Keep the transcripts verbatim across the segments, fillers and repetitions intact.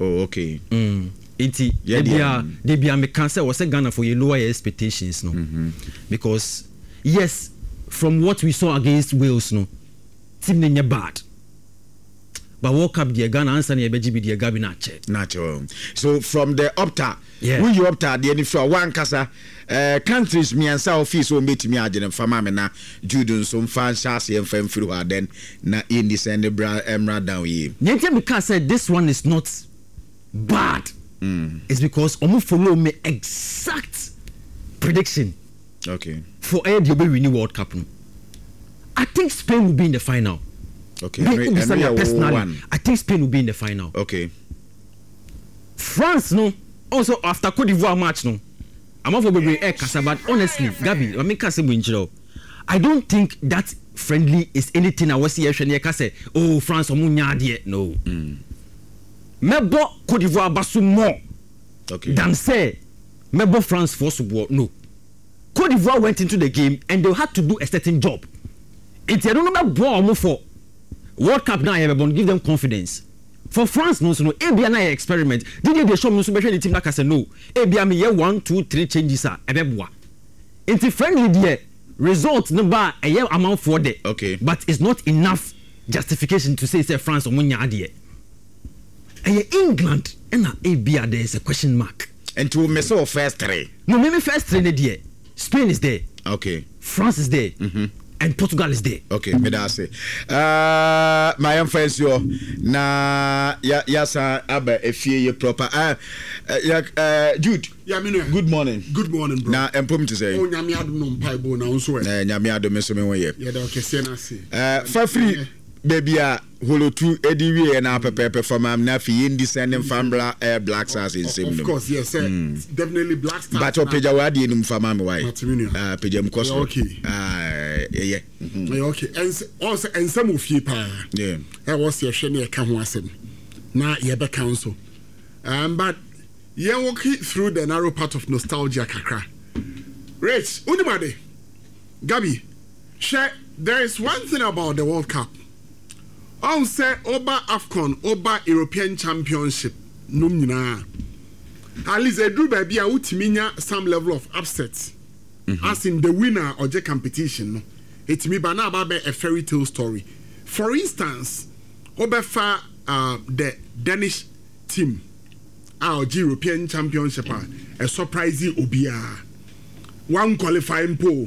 Oh, okay. Mm. Iti yeah, they are they be me can say was Ghana for you lower your expectations no. Mm-hmm. Because yes, from what we saw against Wales no, team nenya bad. But World Cup the Ghana answer the B G B the Gabi na check. Natural. So from the opta, yeah. When you opta the any for one kasa uh, countries me and South office will meet me agent for mama na Judun some fan chassis and fan through her then na in this and the bra emra down here. Nyente because said this one is not bad. Mm. It's because omo follow me exact prediction. Okay. For air the winning World Cup. No. I think Spain will be in the final. Okay. Me, and me, and personally, I think Spain will be in the final. Okay. France no also after Cote d'Ivoire match no. I'm not for be air kasa but honestly, Gabi, I mean kasa mo I don't think that friendly is anything I was here share kasa oh France omo nya de no. Mm. Mebo Cote d'Ivoire basu more. Okay. Than say Mebo France for support no. Cote d'Ivoire went into the game and they had to do a certain job. It's I don't know about for World Cup now, everyone give them confidence. For France, no, so no, A B N I experiment. Did they show me special team like I said no? A B M here one, two, three changes are ebebwa. Into friendly there, result number a year amount for the okay, but it's not enough justification to say say France or Munya adie. And England and A B there is a question mark. And to me so first three. No, maybe first three there. Spain is there. Okay. France is there. Mm-hmm. And Portugal is there. Okay, me da say. Uh, my young friends yo na ya ya sa aba efie ye proper. Uh, uh, uh Jude. Yeah, me know. Good morning. Good morning, bro. Na empom to say. Oh, nyame adom no mpai bo na unso e. Eh, nyame adom so me wo ye. Yeah, da okese na say. Uh, for free baby a holotu edi wie na pepepe from am na fi indi sending fambla air black stars in same. Of course, yes, sir. Mm. Definitely black stars. But opeja wa de num fama me why. Ah, peja mkoso. Okay. Ah, yeah. Yeah, okay. And also and some of you pa. Yeah. I was your shene e ka ho asem. Na ye be council. Um but ye walk through the narrow path of nostalgia kakra. Rich, unimade. Gabi, share there is one thing about the World Cup. On say Oba AFCON, Oba European Championship, num nyina. At least a drew baby a utiminya some level of upset. Mm-hmm. As in the winner or the competition. It's me bana about a fairy tale story. For instance, Oba fa uh, the Danish team, our European Championship, a surprising obia. One qualifying pool.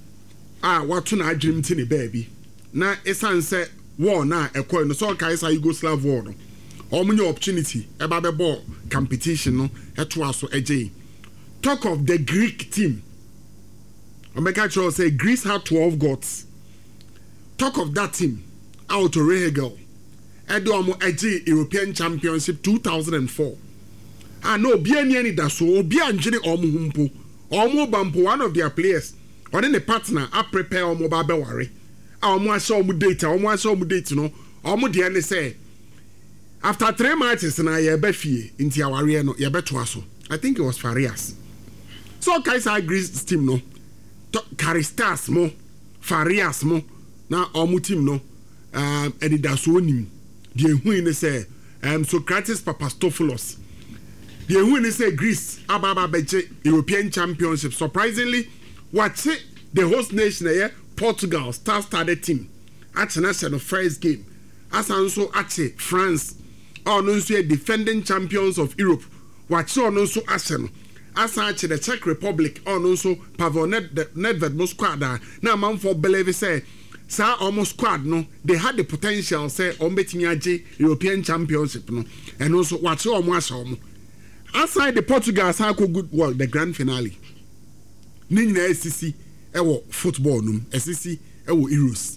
Ah, what na dream tini baby. Na esan say war na ekɔ no so kai sa Yugoslav war no omunye opportunity eba be ball competition no eto aso eje. Talk of the Greek team. Omeka Cho say Greece had twelve gods. Talk of that team out to Rehegel edo omo eje European Championship two thousand four. Ah no obi ani ani da so obi anjene omo humpo omo bampo one of their players or then the partner a prepare omo ba be ware. Omo aso omo date omo aso omo date no omo de ne say after three matches na ye be fie nti aware no ye be to aso. I think it was Farias. So Kaisa Greece team no Karistas mo Farias mo na omo team no um edidaso onim de hu ne say um Socrates Papastopoulos de hu ne say Greece ababa beje European Championship. Surprisingly watch it, the host nation here Portugal star started team at national first game as also at France on also defending champions of Europe watch on also Arsenal as such the Czech Republic on also Pavel Nedved no squad now man for believe say sa almost squad no they had the potential say on betting European Championship no and also watch on watch on outside the Portugal sa good work the grand finale Nina S C C ewo football num S C ewo Euros.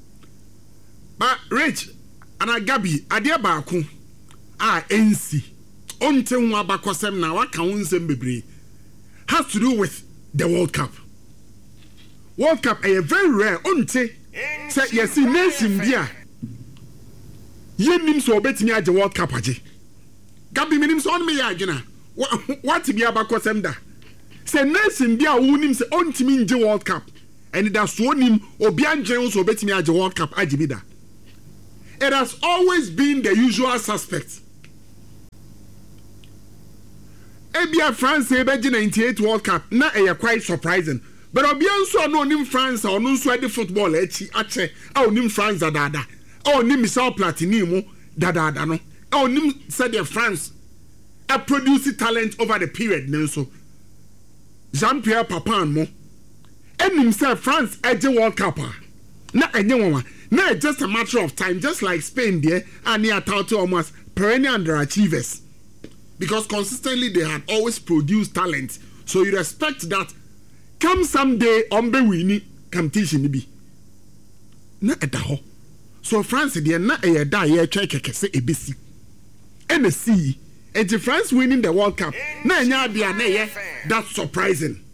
But Rich ana Gabi ade baako a ensi onte ho abakosem na waka wonsem bebre has to do with the World Cup. World Cup is very rare onte say yes nation bia yenim so obetimi age World Cup age. Gabi minim so on me ya adwena what bi abakosem da say nation bia wonim say ontimi nje World Cup and that's wonim obi anjen so obetimi age World Cup age bi da. It has always been the usual suspect. ebia France ebe ninety-eight World Cup na e quite surprising. But obian so no nim France or no so de football echi ache a onim France dada. O nim Michel Platini mu dada no. O nim said the France a produce talent over the period no so. Jean-Pierre Papin mo. Enim say France edge World Cup. Na enye won. Na it's just a matter of time, just like Spain there and near Tauto almost perennial underachievers. Because consistently they had always produced talent. So you respect that. Come someday, ombe winnie competition be. Na edaho. So France there na e da ye twa kekese ebesi. And the see, and the France winning the World Cup. Na nya bia na ye that's surprising.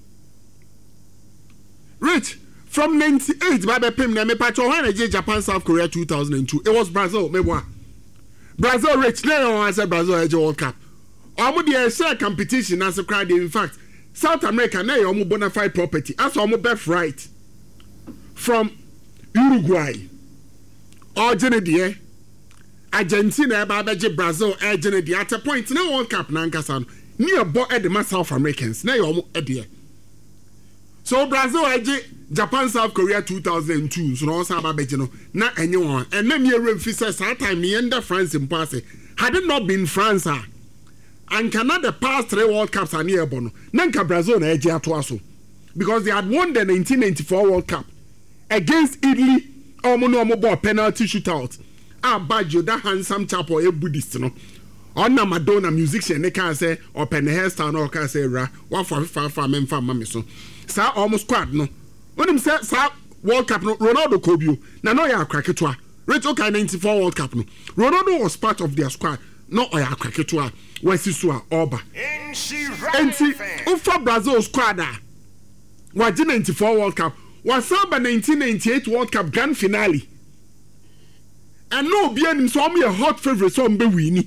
Rich. From ninety-eight, Babe Pim, me patcho when Japan, South Korea two thousand two. It was Brazil, me boy. Brazil rich, no I said Brazil Edge World Cup. Omo the share competition as a crowd. In fact, South America na omo bona fide property. As omo birthright from Uruguay. Origin die Argentina Babe Brazil Argentina die at a point na World Cup na nkasa no. Near bo e the South Americans na omo e die. So Brazil Edge Japan South Korea two thousand two so no say about no na enye won and na me remfi say that time me under France in pass had it not been France ah and Canada past three World Cups are near bono na nka Brazil na edge ato aso because they had won the nineteen ninety-four World Cup against Italy omo no omo ball penalty shootout ah Baggio that handsome chap or a Buddhist no on na Madonna musician they can say open the hairstyle no can say ra wa fa fa fa men fa mame so sa almost squad no. When him say sa World Cup no Ronaldo Kobio na no ya cracketwa Rich okay ninety-four World Cup no Ronaldo was part of their squad no ya cracketwa wesi so a oba enti ufa Brazil squad a waje ninety-four World Cup was samba nineteen ninety-eight World Cup grand finale and no be any so me a hot favorite so mbe wini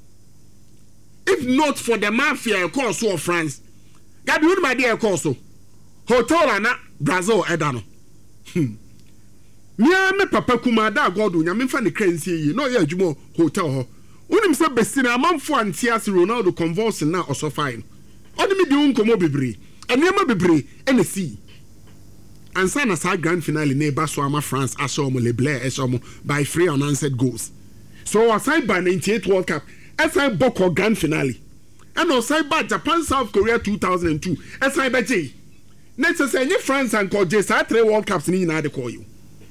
if not for the mafia course of France God you my dear course hotel ana Brazil edano hmm mia me papa kuma da god onya me fa ne kransie yi no ya adwuma hotel ho unim se besina amanfo antias Ronaldo convulsion na also fine oni me di unkomo bebre enema bebre ene si ansa na sa grand finale na ba so ama France aso mo le Blair eso mo by free unanswered goals so aside by ninety-eight World Cup aside boko grand finale and aside by Japan South Korea two thousand two aside by J next say France and J sa three World Cups ni na de call you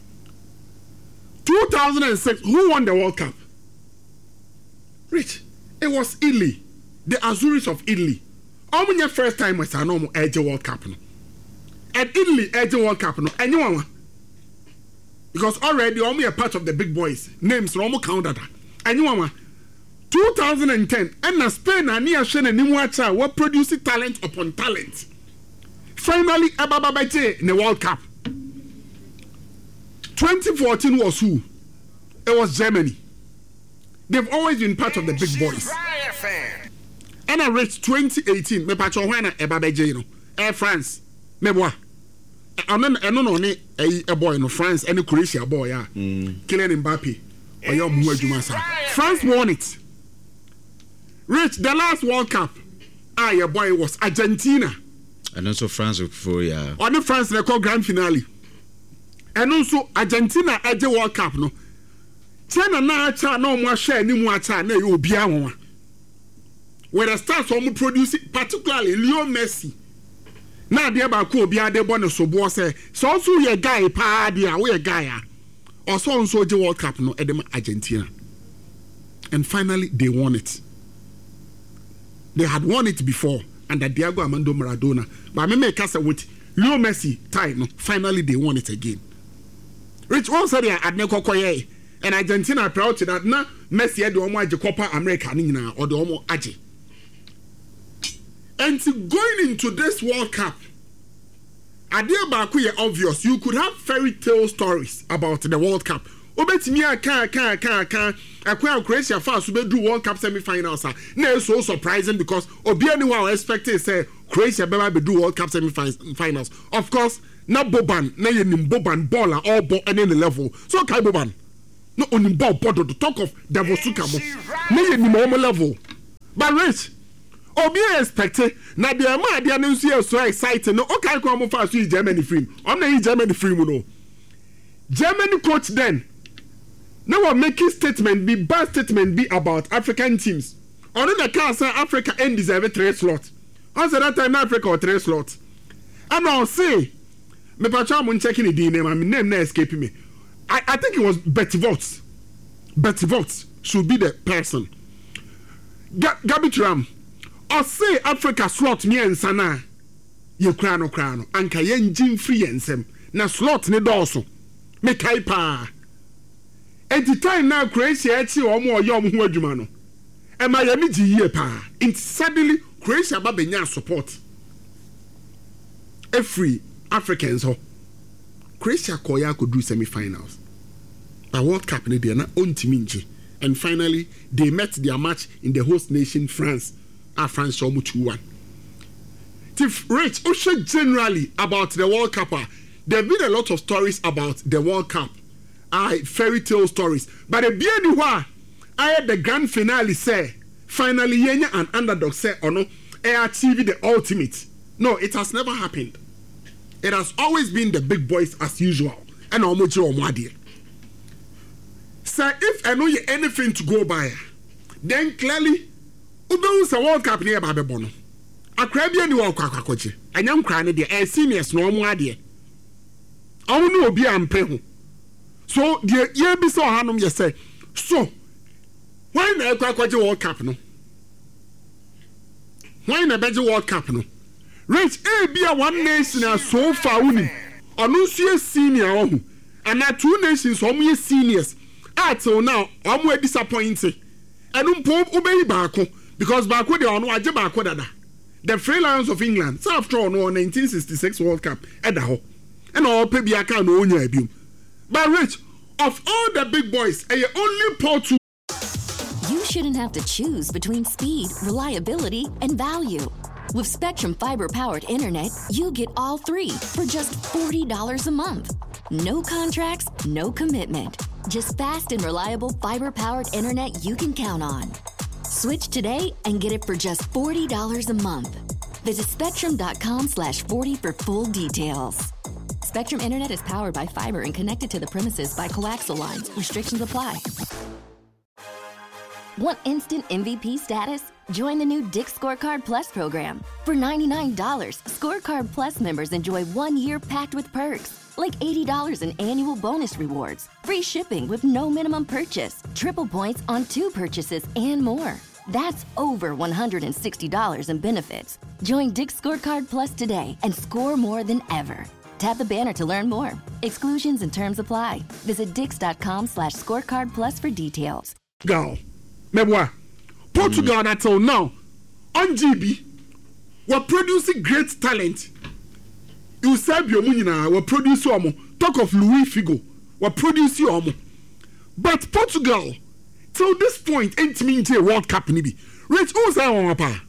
two thousand six who won the World Cup? Rich, it was Italy, the Azuris of Italy. Omo first time was an omo edge World Cup no. And Italy edge World Cup no anyone because already omo a part of the big boys names no omo count that anyone two thousand ten and na Spain and near Shane ni muacha were producing talent upon talent. Finally, Abababache in the World Cup. twenty fourteen was who? It was Germany. They've always been part of the big boys. And I reached twenty eighteen. Me pacho wana Abababache no. Air France. Me boy. I don't know any a boy no France any Croatia boy yeah. Mm. Kylian Mbappe. Or your Muajumasa. France won it. Rich the last World Cup. Ah, your boy was Argentina. And also France for yeah. On the France record grand finale. And also Argentina edge World Cup no. China na cha no mo share ni mo cha na you obi anwa. Where the stars from produce particularly Leo Messi. Na de ba ko obi ade bo ne so bo say so so ye guy pa dia we guy a. Also also the World Cup no edem Argentina. And finally they won it. They had won it before under Diego Armando Maradona. But me make us with Leo Messi time no finally they won it again. Rich one said they had neko koye and Argentina proud to that na Messi had the omo age Copa America ni na or the omo age. And to going into this World Cup, idea ba ku obvious you could have fairy tale stories about the World Cup. Obetimi aka aka aka aka akwa Croatia fast we do World Cup semi-finals ah na so surprising because obi anyone expected say Croatia be do World Cup semi-finals. Of course, na Boban na yenim Boban baller all ball any level. So kai Boban no onim ball bodo to talk of Davosuka mo na yenim mo level. But Rich, obi expect na de ma de no nso so exciting no okay ko mo fa so Germany free on na Germany free mu no Germany coach then now we're making statement be bad statement be about African teams on the can say Africa ain't deserve three slots on that time Africa or three slots and I'll say me pacha mo checking the name my name na escape me I, I think it was Betty Votes Betty Votes should be the person Ga- Gabi Tram or say Africa slot me and sana ye krano krano anka ye njim free ensem na slot ne doso me kai pa at the time now Croatia echi o mo oyo mo ho adwuma no e ma ye mi gi ye pa it suddenly Croatia ba benya support every Africans ho Croatia koya could do semi-finals a World Cup ne dia na ontimi nje and finally they met their match in the host nation France ah France show mu two one Tiff Rich also generally about the World Cup there have been a lot of stories about the World Cup I fairy tale stories but the beauty why I had the grand finale say finally yenya an underdog say or no I achieved the ultimate no it has never happened it has always been the big boys as usual and almost your mwadi so if I know you anything to go by then clearly Ubewu sa World Cup ni e ba bebo no akra bia ni wo kwa kwakoche anyam kra ne de e seniors no omo ade omo no obi ampe ho so de ye bi so hanom ye say so why na kwa kwakoche World Cup no why na beje World Cup no rich e bia one nation as so far uni onu so senior omo ana two nations omo ye seniors until now omo disappointed enu mpo ubeyi baako because baako de ono age baako dada the Free Lions of England so after all no nineteen sixty-six World Cup eda ho and all pe bia ka no onya abium but rich of all the big boys e only Portugal. You shouldn't have to choose between speed, reliability, and value. With Spectrum fiber-powered internet, you get all three for just forty dollars a month. No contracts, no commitment. Just fast and reliable fiber-powered internet you can count on. Switch today and get it for just forty dollars a month. Visit spectrum.com slash 40 for full details. Spectrum Internet is powered by fiber and connected to the premises by coaxial lines. Restrictions apply. Want instant M V P status? Join the new Dick's Scorecard Plus program. For ninety-nine dollars, Scorecard Plus members enjoy one year packed with perks, like eighty dollars in annual bonus rewards, free shipping with no minimum purchase, triple points on two purchases, and more. That's over one hundred sixty dollars in benefits. Join Dick's Scorecard Plus today and score more than ever. Tap the banner to learn more. Exclusions and terms apply. Visit dix.com slash scorecard plus for details. Go. Meboa. Portugal mm. until now, on G B, we're producing great talent. Eusebio Munina, we're producing omo. Talk of Luis Figo, we're producing omo. But Portugal, till this point, ain't mean to World Cup nibi. Rich, who's that one apa?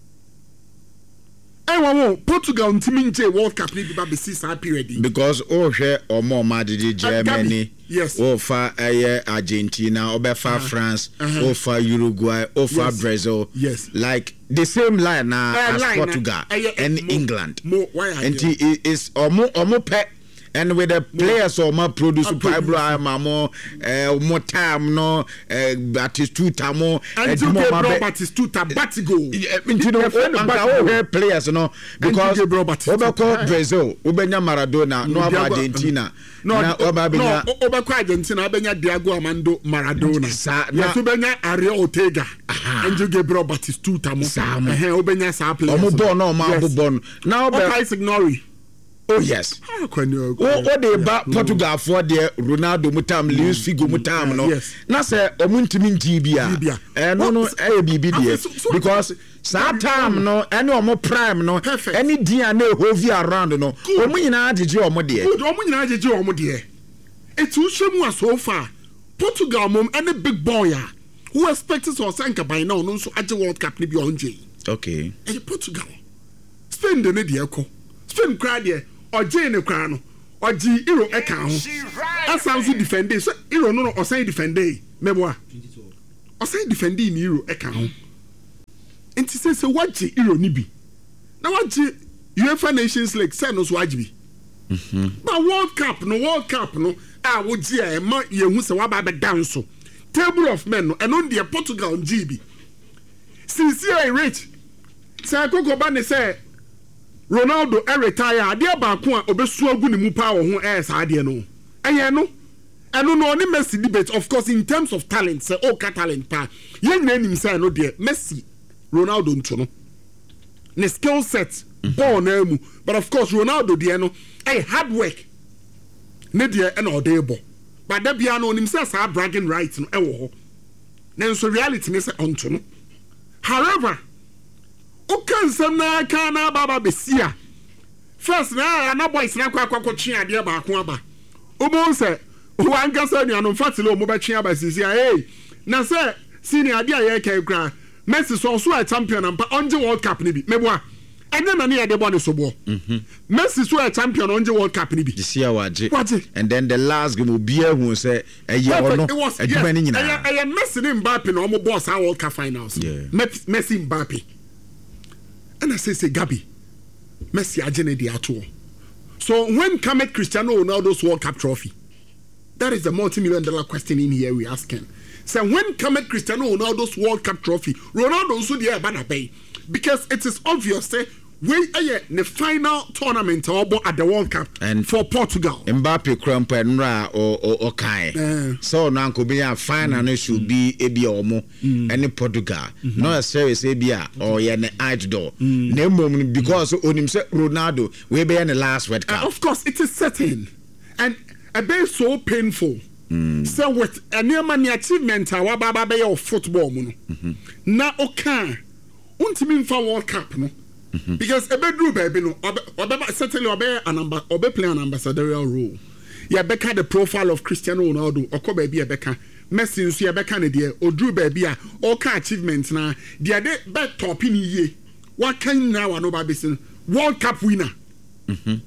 Portugal ntiminje World Cup ni biba besi sa period because oh hwe omo madidi Germany yes oh fa eh Argentina obefa uh-huh. France uh-huh. oh fa Uruguay oh fa yes. Brazil yes like the same line now uh, as line, Portugal uh, uh, and mo, England mo, why and it is omo omo pe and with the players or more produce Pablo Mamo uh more time no uh Batistuta more and you get Batistuta Batigo you know players no because Obako Brazil Ubenya Maradona no Argentina no Obabenya Obako Argentina Obenya Diego Armando Maradona yes Ubenya Ariel Ortega and you get Batistuta mo eh Obenya sa players omo born no ma born now okay ignore. Oh yes. Oh, what they ba Portugal for there Ronaldo mutam Luis Figo mutam no. Na say omuntimi ntibia. Eh no no eh bibi there because that time no any omo prime no any dia na hovi around no. Omu nyina agege omo there. Good omu nyina agege omo there. Etu hwemu so far Portugal mom any big boy who expects to sanka by now no so age World Cup ni bi onje. Okay. Eh Portugal. Spain de ne de ekọ. Spain cry there. Oje ne kwa no oji iro eka ho asan so defend so iro no no osan defend meboa osan defend ni iro eka ho nti nti sɛ sɛ wagye Euro ni bi na wagye UEFA Nations League sɛ no so wagye bi na World Cup no World Cup no a wogye a ɛma yɛhu sɛ waba bɛda nso table of men no ɛno deɛ Portugal ngye bi sincerely rich sɛ akoko ba ne sɛ Ronaldo e retire adeɛ baako a obesu agu ne mu pa wo ho ɛyɛ saa adeɛ no ɛyɛ no ɛno no ne Messi debate of course in terms of talent sɛ o ka talent pa yɛn nyina nim sɛ no deɛ Messi Ronaldo nto no ne skill set ball na mu but of course Ronaldo deɛ no ɛyɛ hard work ne deɛ ɛna ɔde bɔ but da bia no nim sɛ saa bragging right no ɛwɔ hɔ nanso reality ne sɛ ɔnto no however oka nsɛm na ka na baba besia first na na boys na kwa kwa twe ade ba ko aba obo sɛ o ankasa nuanom fatile o mo ba twe aba sisi hey na sɛ senior ade a yɛ ka kra Messi so so a champion ampa onje World Cup ni bi meboa ɛne na ne yɛ de bɔ ne so bɔ Messi so a champion onje World Cup ni bi this year waje and then the last game will be a hu say ɛyɛ ɔno adwuma ni nyina ɛyɛ Messi ne Mbappe na ɔmo bɔ sa World Cup finals Messi Mbappe and I say say Gabi Messi agene di ato so when come Cristiano Ronaldo's World Cup trophy that is the multi-million dollar question in here we asking so when come Cristiano Ronaldo's World Cup trophy Ronaldo also the bana pay because it is obvious say we are the final tournament at the World Cup and for Portugal. Mbappe krumpa nra or or kai. So now could be a final mm. should be a be omo any Portugal. Mm-hmm. Not a serious A B A or yeah an outdoor. No moment because on him say Ronaldo we be in the last World Cup. Uh, of course it is certain and a bit so painful. Mm. So with a near money achievement our baba be of football mono. Na okay. Untimi for World Cup no. Mm-hmm. Because a bedroom baby no or certainly obey a number or play an ambassadorial role. Yeah, Becca the profile of Cristiano Ronaldo or ko baby a Becca Messi so ya Becca ne dear or Drew baby all ka achievements na dia de bet top in ye. What can now no baby World Cup winner. Mhm.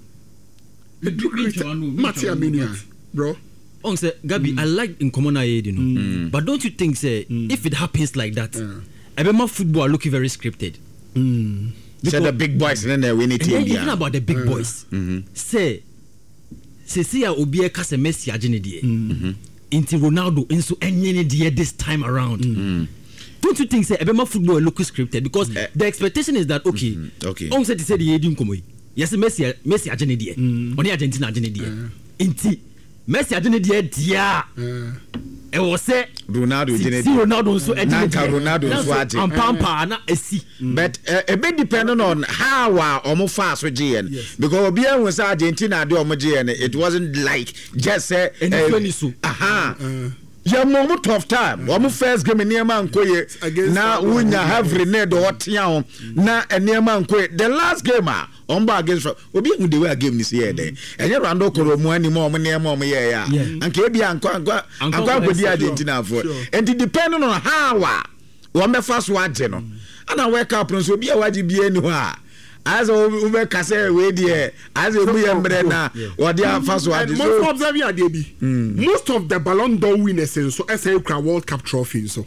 Matia Minia, bro. On say Gabi, mm. I like in common aid, you know. Mm. But don't you think say mm. if it happens like that, yeah. I bet my football looking very scripted. Mm. Say the big boys then they win it in even about the big uh, boys. Mm-hmm. Say say see a obi e ka se Messi agene die. Mhm. Inti Ronaldo enso enye die this time around. Mm-hmm. Don't you think say Ebema football look scripted because uh, the expectation is that okay. Mm-hmm. Okay. On say to say the yedim komo yi. Yes Messi Messi agene die. Mm. Oni Argentina agene die. Uh, Inti Messi agene die dia. Uh, e wo say Ronaldo agene die. Ronaldo so agene die. Ronaldo so agene. Ampampa na esi. But uh, a bit depending on how uh, omo fast with G N yes. Because obi an was Argentina do omo G N it wasn't like just say uh, aha uh, yeah mo tough time omo first game niema nkoye na unya have René do otia na niema nkoye the last game ah omba against obi hu the way game ni say there enye rando koro mu ani mo niema omo ye ya anka ebi anko anko anko agodi Argentina for and it depending on how wo me fast wa je no ana wake up no so bia waji bia ni ho a as o be kase we there as o bu yembre na wo dia fast wa je so most observe ya dey bi most of the Ballon d'Or winners so S A Ukra World Cup trophy so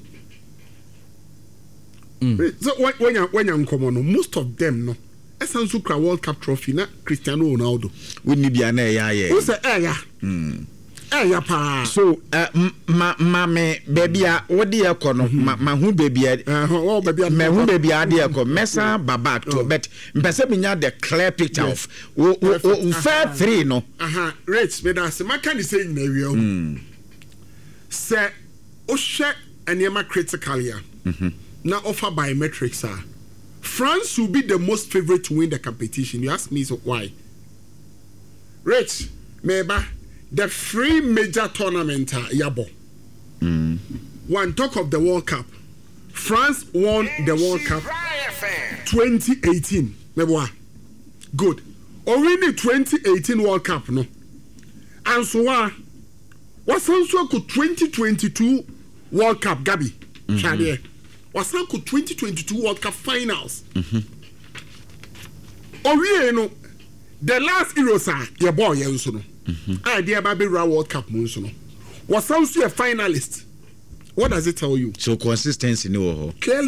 mm. so when you when you come on most of them no S A Ukra World Cup trophy na Cristiano Ronaldo we ni bia na ya ya who say eh ya mm eh pa so uh, ma ma me baby a wo de ekono ma, ma hu baby a uh, oh baby a me hu baby a de ekono mesa baba to but mpese binya the clear picture of wo wo fair three no aha rich me da se maka ni say na wi o se o hwe enema critically a na offer biometrics a France will be the most favorite to win the competition. You ask me so why? Rich meba the three major tournament uh, yabo. Mm. One talk of the World Cup. France won the World Cup twenty eighteen. Meboa. Good. Already twenty eighteen World Cup no. And so uh, what's also could twenty twenty-two World Cup Gabi. Chadie. What's also twenty twenty-two World Cup finals. Mhm. Already no the last Euro your boy yenso no. Mm-hmm. I dear Baby World Cup Munsono. Was also a finalist. What does it tell you? So consistency no. Clearly.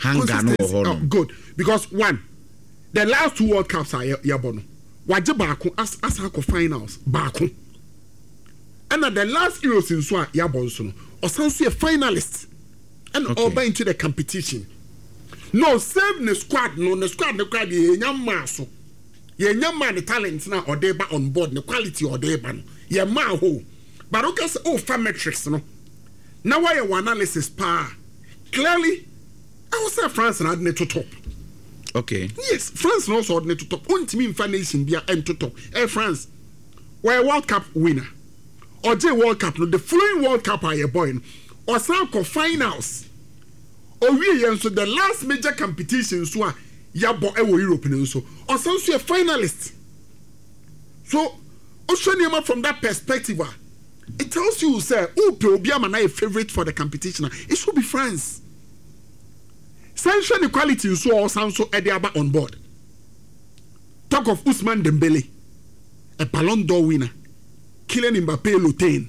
consistency. Oh, good because one, the last two World Cups are yabono. Waje baako as as ako finals baako. And at the last Euros in so yabon so no. Osanso a finalist and okay. Oba into the competition. No save the squad no the squad the squad ye nyama so. Ye nyama the talent na odeba on board the quality odeba no. Ye ma ho. But okay say oh fa metrics no. Now why your analysis pa clearly I would say France and had to top. Okay. Yes, France also had to top. One team in nation be and to top. Hey France, we're a World Cup winner. Or J World Cup, no, the following World Cup are your boy. Or some finals. Or we so the last major competition so ya bo e European so. Or some so a finalist. So Oshaniama from that perspective, it tells you say, oh, Obiama na a favorite for the competition. It should be France. Sanction equality so or Sanso Ediaba on board. Talk of Ousmane Dembele, a Ballon d'Or winner. Kylian Mbappé Lotain.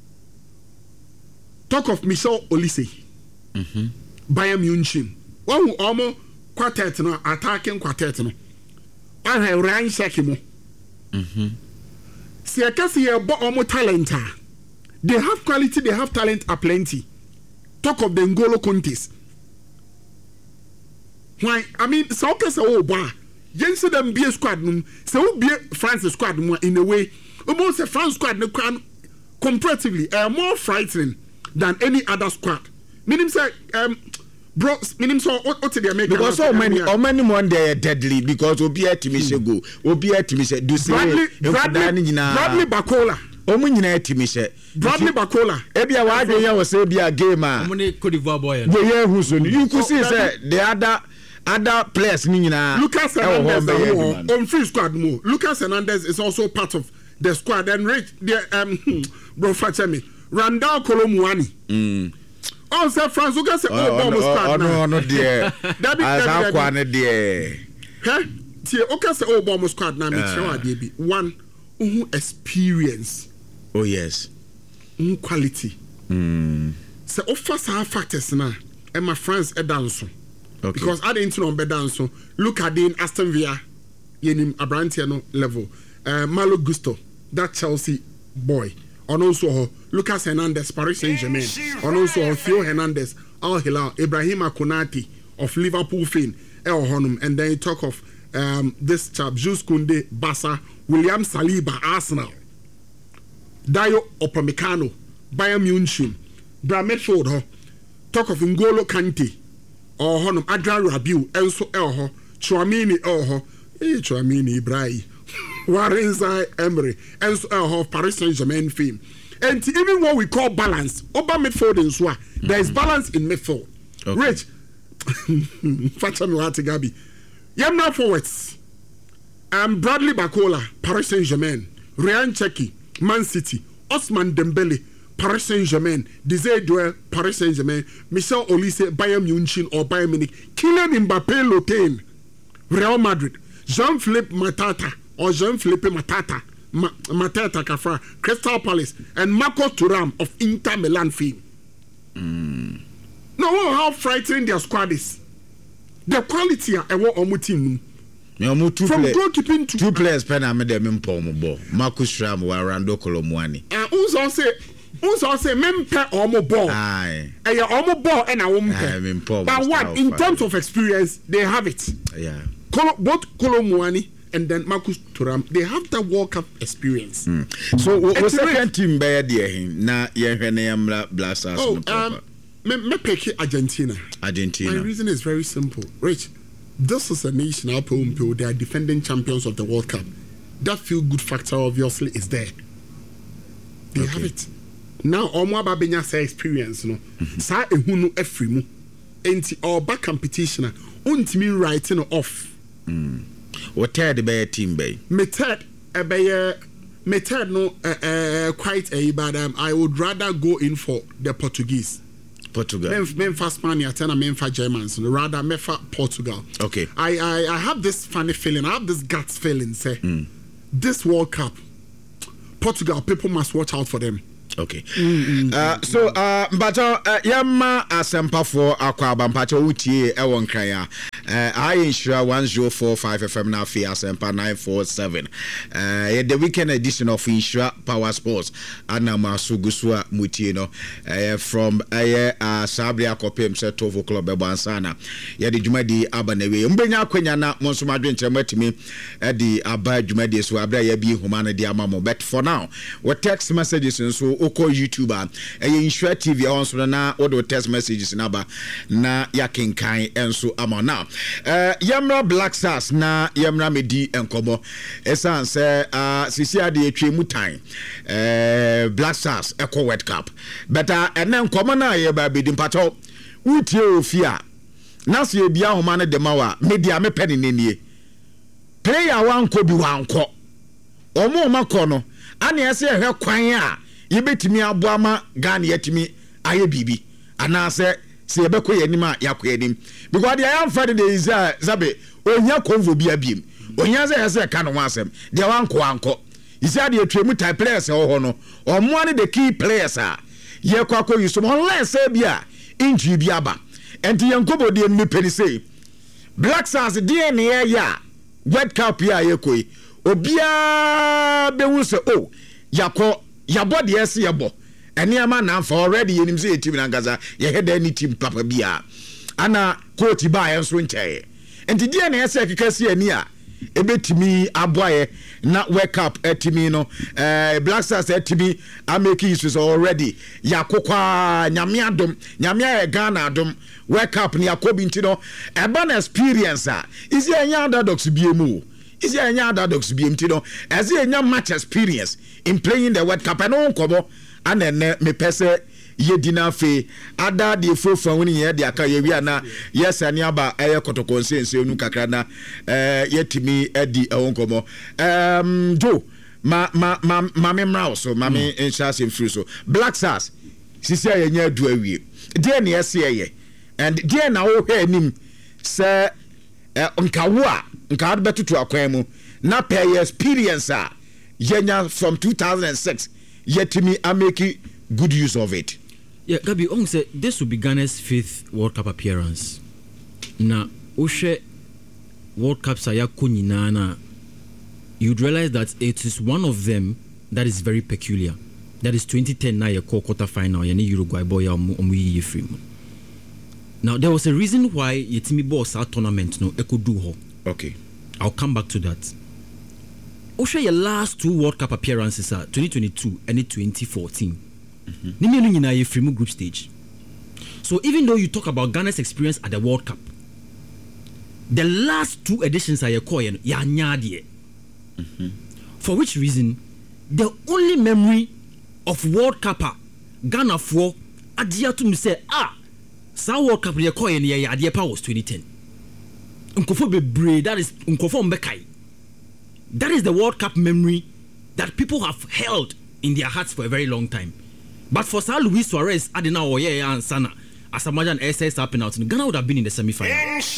Talk of Michel Olise. Mm-hmm. Bayern Munich. One who almost quartet no attacking quartet no. One have Ryan Shakimo. Mhm. See I can see a bo almost talent. They have quality, they have talent aplenty. Talk of the N'Golo Kanté. Why? I mean, so okay, so oh boy. Yen see them be a squad num. So be France squad num in a way. Almost a France squad no can comparatively are more frightening than any other squad. Meaning say um bro meaning so what what they make because so many how many one they are deadly because obi a timi she go obi a timi she do say Bradley Bradley Bakola omo nyina timi she Bradley Bakola e bia wa adwen ya wo say bia game a omo ne Cote d'Ivoire boy no yeah who so you could see say the other other players ni nyina Lucas Hernandez on free squad mo Lucas Hernandez is also part of the squad and rich the um bro Fachemi Randall Colomwani mm oh say France go say oh bomb squad na no no there as akwa ne there huh tie okay say oh bomb squad na me try ade bi one who experience oh yes um quality mm say offer some factors na e ma France e dance okay because I didn't know be dance look at the Aston Villa yenim Abrante no level uh, Malo Gusto that Chelsea boy and also Lucas Hernandez Paris Saint-Germain and also Theo Hernandez Al Hilal Ibrahima Konate of Liverpool fame El Honum and then you talk of um, this chap Jules Koundé Barca William Saliba Arsenal Dayo Upamecano Bayern Munich Bra Medford ho talk of N'Golo Kanté or Honum Adrian Rabiot Enzo El ho Chouamini El ho eh Chouamini Ibrahim Warren Emery and so uh, Paris Saint-Germain fame. And even what we call balance, over midfield in Swa, mm-hmm. there is balance in midfield. Okay. Rich, Fatami Gabi. Yamna forwards. Um, Bradley Bakola, Paris Saint-Germain. Ryan Cherki, Man City. Ousmane Dembele, Paris Saint-Germain. Desire Doué, Paris Saint-Germain. Michel Olise, Bayern Munich or Bayern Munich. Kylian Mbappé Lotain, Real Madrid. Jean-Philippe Matata or Jean-Philippe Matata, Ma- Matata Kafra, Crystal Palace, and Marco Thuram of Inter Milan fame. Mm. No, how frightening their squad is. The quality are a on team. From play, goalkeeping to two players, pen I made them in Pomo, Marcus Thuram or Rando Colomwani. And also say, also say, mempe omo ball. Aye, a omo ball and a woman. But what in terms of experience, they have it. Yeah. Both Colomwani and then Marcus Thuram, they have the World Cup experience. Mm. So, what was the second team by the na Yamla Blasters? Oh, um, me, me pick Argentina. Argentina. My reason is very simple. Rich, this is a nation, they are defending champions of the World Cup. That feel good factor obviously is there. They okay. have it. Now, Omo Babenya say experience, no. Sa ehunu efrimu. Enti our back competition, untimi writing off. Mm. What third be team be? Me third be me third no uh, uh, quite a but um, I would rather go in for the Portuguese. Portugal. Men for Spanish, and men for Germans. Rather me for Portugal. Okay. I, I I have this funny feeling. I have this gut feeling. Say mm. this World Cup, Portugal people must watch out for them. Okay. Mm-hmm. Uh, so, uh, but uh, yamma asempa for akwa bampacho utie ewon kraya. Uh, I insure one zero four five F M na fi asempa nine four seven. Uh, the weekend edition of Insure Power Sports. Anama sugusua mutie no. Uh, from uh, uh, Sabria Kopem Setovo Club Ebansana. Ya di jumadi abanewe. Mbenya kwenya na monsuma dwen chemetimi di aba jumadi so abra ya bi humana di amamo. But for now, what text messages and so oko YouTuber eh Insure T V on so na what text messages na ba na ya kenkan enso ama now eh Yamra Black Stars na Yamra Medi enkomo esan se ah sisi ade atwemu tan eh Black Stars Eco World Cup but ah ene enkomo na ye ba bedi mpato utie ofia na se e bia homa ne de mawa media me pene nenie player wanko bi wanko omo makono ani ese ehwe kwan a yebetimi aboama Ghana yetimi aye bibi anase se yebekọ yanim a yakọ yanim because they am friend dey is zabe onya convo bia biem onya ze yese ka no asem de wanko anko isi ade atwemu type players ho ho no omo ane the key players a ye kwakọ yuso unless e bia injury bia ba enti yankobo de mi peni say Black Stars D N A ya World Cup ya yekoi obia bewu se oh yakọ yabo de ese yabo ene ama na for already yenim say team na ngaza ye head any team papa bia ana coach ba enso ncheye enti die na ese kekase ani a ebetimi aboaye na wake up etimi no eh Black Stars etimi ameki is already yakokwa nyame adom nyame ya Ghana adom wake up ni akobi ntino eba na experience a isi anya underdogs biemu is there any other dogs B M T no as any match experience in playing the World Cup and on kobo and then me pese ye dina fe ada de fo fa woni ye de aka ye wi na yes ani aba eye kotoko nsense onu kakra na eh yetimi edi on kobo um jo ma ma ma ma me mra so ma me insha sem free so Black Stars sisi ye nya adu awie de na yesi ye and de na wo hwe anim se nkawo a nka betutu akwan mu na pay experience a yenya from two thousand six yetimi ameki good use of it. Yeah, Gabi, on say this will be Ghana's fifth World Cup appearance. Na Oshe World Cups aya kunyina na you'd realize that it is one of them that is very peculiar. That is twenty ten na ye quarter final ye Uruguay boy omu yi frame. Now there was a reason why yetimi boss our tournament no e could do ho. Okay. I'll come back to that. Oshe your last two World Cup appearances are twenty twenty-two and twenty fourteen. Nimi no nyina ye free group stage. So even though you talk about Ghana's experience at the World Cup, the last two editions are ye call ya nyadie. For which reason the only memory of World Cup Ghana for adia to me say ah sa World Cup ye call ye adia pa was twenty ten. Nkofo bebre that is nkofo mbekai. That is the World Cup memory that people have held in their hearts for a very long time. But for Sir Luis Suarez, Adina Oye and Sana, as a Majan S S happened out, Ghana would have been in the semi-final.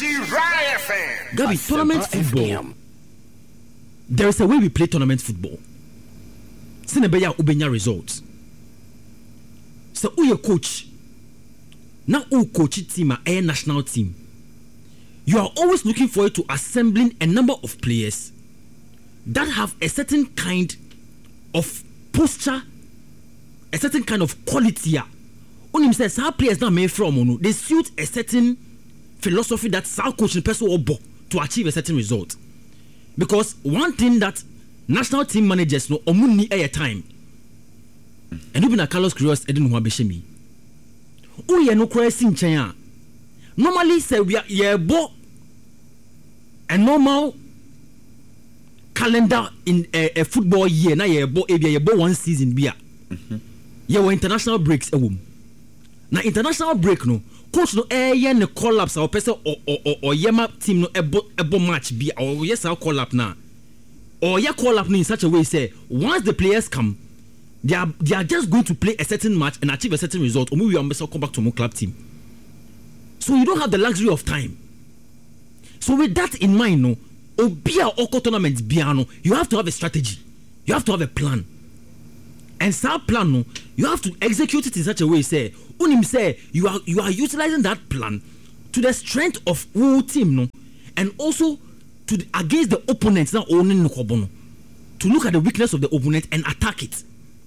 Gabi, tournament football. There is a way we play tournament football. Senebeya Ubenya results. So who your coach? Now who coach team a national team? You are always looking forward to assembling a number of players that have a certain kind of posture, a certain kind of quality. Unim says our players now made from they suit a certain philosophy that our coaching person will bo to achieve a certain result. Because one thing that national team managers know omuni a time, and even a Carlos Queiroz edin ho abeshemi. O ye no crazy nchen. Normally say we are ye bo a normal calendar in a, a football year na ye bo e ye bo one season bia. Mhm. Ye were international breaks ewum. Na international break no coach no eh ye ne collapse or person or or or yema team no ebo ebo match bia or yes our collapse na. Or ye collapse in such a way say once the players come they are they are just going to play a certain match and achieve a certain result or we will come back to my club team. So you don't have the luxury of time. So with that in mind, no, Obia Oko tournament Biano, you have to have a strategy. You have to have a plan. And some plan, no, you have to execute it in such a way, say, unim say you are you are utilizing that plan to the strength of whole team, no, and also to the, against the opponents now owning no kobono, to look at the weakness of the opponent and attack it.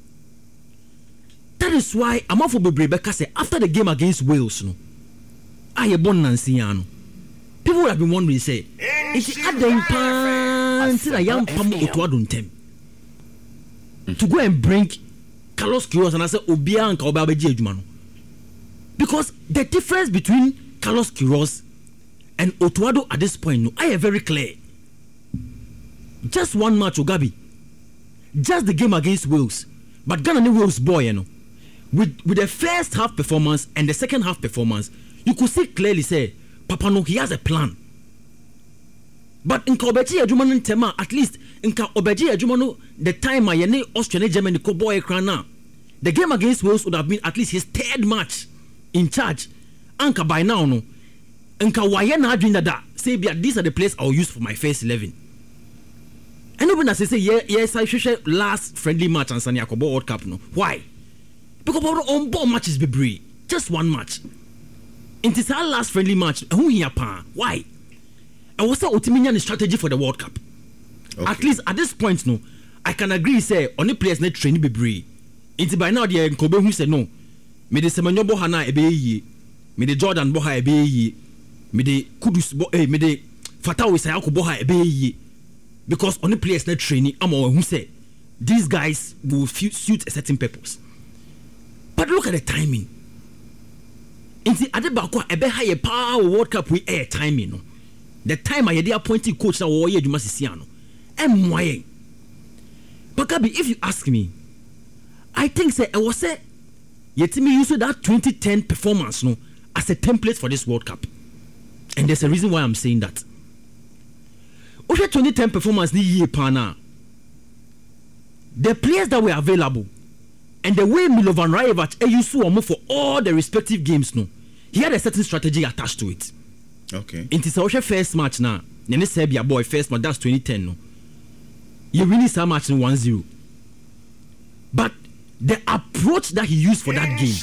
That is why Amafo Rebecca say after the game against Wales, no, I born Nancyano. People have been wondering, say, it's at the pan till a young Pamo Otuadun tem to go and bring Carlos Queiroz and I say Obia and Kaubabeji Ejumano. Because the difference between Carlos Queiroz and Otuado at this point, no, I am very clear. Just one match, Ogabi. Just the game against Wales. But Ghana Wales boy, you know, with with the first half performance and the second half performance, you could see clearly say, Papa no, he has a plan. But in Obeji Ejumano tema, at least in Obeji Ejumano, the time I yene Austrian Germany ko boy ekrana, the game against Wales would have been at least his third match in charge. Anka by now no, Anka wayena doing that. Say these are the players I'll use for my first eleven. And even as I say, yeah, yes, I should last friendly match and Sanya Kobo World Cup no. Why? Because on board matches be brave. Just one match. It is our last friendly match. Who here pa? Why? I was say Otimian strategy for the World Cup. Okay. At least at this point, no, I can agree. Say only players need training be brave. It's by now the Kobe who said no. Me de Semenyo Bohana ebe ye. Me de Jordan Boha ebe ye. Me de Kudus Bo eh me de Fatah Isayako Boha ebe ye. Because only players need training. I'm all who say these guys will suit a certain purpose. But look at the timing. Inti Adebakwa ebe haye pa World Cup we air timing no. The time I had the appointed coach na wo ye djuma sisiano. Em moye. But Gabi, if you ask me, I think say I was say yetimi use that twenty ten performance no as a template for this World Cup. And there's a reason why I'm saying that. Over twenty ten performance ni ye pa na. The players that were available and the way Milovan Rajevac used to for all the respective games, no, he had a certain strategy attached to it. Okay. In his first match now, Nene Serbia boy first match that's twenty ten, no. You really saw match in one zero. But the approach that he used for that game,